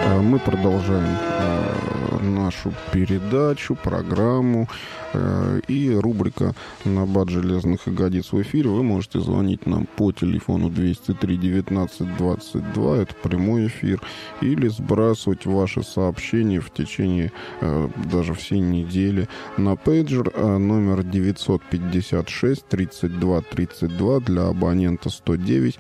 Мы продолжаем нашу передачу, программу, и рубрика «Набат железных ягодиц» в эфире. Вы можете звонить нам по телефону 203 19 22, это прямой эфир, или сбрасывать ваши сообщения в течение даже всей недели на пейджер номер 956 32 32 для абонента 109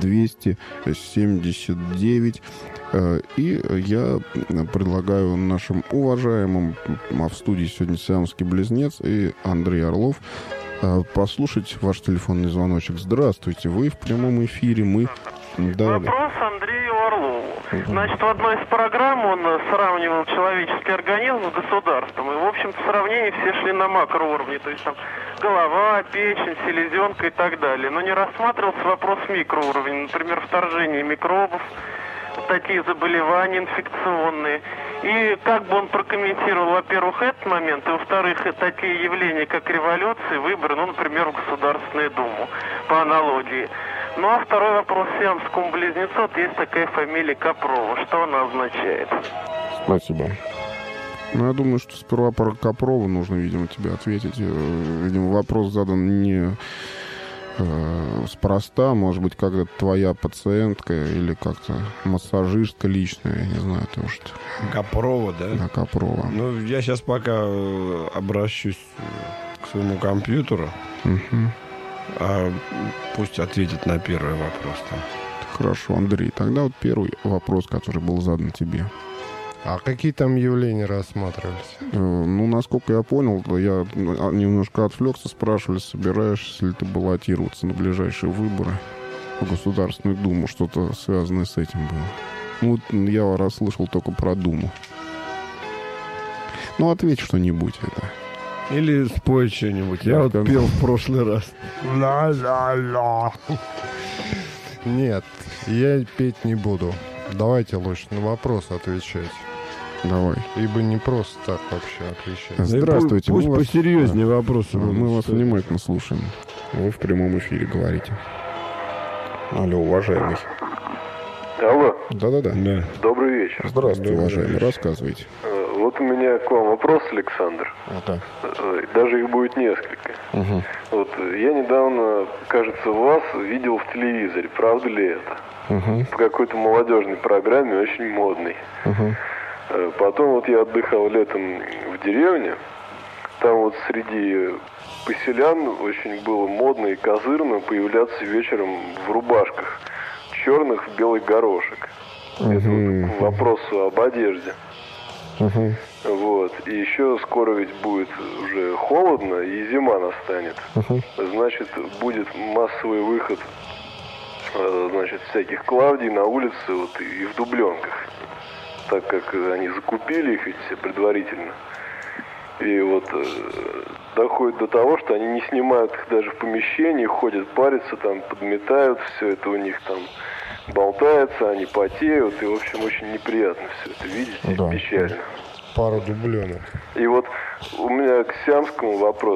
279. И я предлагаю нашим уважаемым, а в студии сегодня сиамский близнец и Андрей Орлов, послушать ваш телефонный звоночек. Здравствуйте, вы в прямом эфире, мы... Вопрос Андрею Орлову. Значит, в одной из программ он сравнивал человеческий организм с государством. И, в общем-то, сравнения все шли на макроуровне. То есть там голова, печень, селезенка и так далее. Но не рассматривался вопрос микроуровня. Например, вторжение микробов, такие заболевания инфекционные. И как бы он прокомментировал, во-первых, этот момент, и, во-вторых, такие явления, как революции, выборы, ну, например, в Государственную Думу, по аналогии. Ну, а второй вопрос сиамскому близнецу. Вот есть такая фамилия Копрова. Что она означает? Спасибо. Ну, я думаю, что сперва про Копрова нужно, видимо, тебе ответить. Видимо, вопрос задан не... спроста, может быть, как-то твоя пациентка или как-то массажистка личная, я не знаю, то что. Копрова, да? Да, Копрова. Ну, я сейчас пока обращусь к своему компьютеру, а пусть ответит на первый вопрос-то. Хорошо, Андрей, тогда вот первый вопрос, который был задан тебе. А какие там явления рассматривались? Ну, насколько я понял, я немножко отвлекся, спрашивали, собираешься ли ты баллотироваться на ближайшие выборы в Государственную Думу, что-то связанное с этим было. Ну, вот я расслышал только про Думу. Ну, ответь что-нибудь это. Или спой что-нибудь. Я вот пел в прошлый раз. Ла-ла-ла. Нет, я петь не буду. Давайте лучше на вопрос отвечать. Давай. Ибо не просто так вообще отвечать. Здравствуйте. Пусть мы вас- посерьезнее вопросы. Мы вас внимательно слушаем. Вы в прямом эфире говорите. Алло, уважаемый. Алло, Да-да-да. Да. добрый вечер. Здравствуйте, уважаемый. Рассказывайте. Вот у меня к вам вопрос, Александр. Да. Даже их будет несколько. Угу. Вот я недавно, кажется, вас видел в телевизоре. Правда ли это? Угу. В какой-то молодежной программе, очень модной. Угу. Потом вот я отдыхал летом в деревне. Там вот среди поселян очень было модно и козырно появляться вечером в рубашках черных в белый горошек. Это вот к вопросу об одежде. Угу. Вот. И еще скоро ведь будет уже холодно, и зима настанет. Значит, будет массовый выход, значит, всяких Клавдий на улице вот, и в дубленках. Так как они закупили их ведь все предварительно. И вот доходит до того, что они не снимают их даже в помещении, ходят, парятся там, подметают, все это у них там болтается, они потеют, и, в общем, очень неприятно все это видеть, Да. печально. Пару дубленок. И вот у меня к сиамскому вопрос.